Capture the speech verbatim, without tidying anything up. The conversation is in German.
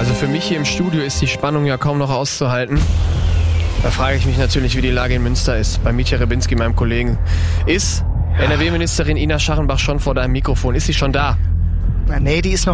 Also für mich hier im Studio ist die Spannung ja kaum noch auszuhalten. Da frage ich mich natürlich, wie die Lage in Münster ist. Bei Mietja Rebinski, meinem Kollegen. Ist N R W-Ministerin Ina Scharrenbach schon vor deinem Mikrofon? Ist sie schon da? Na, nee, die ist noch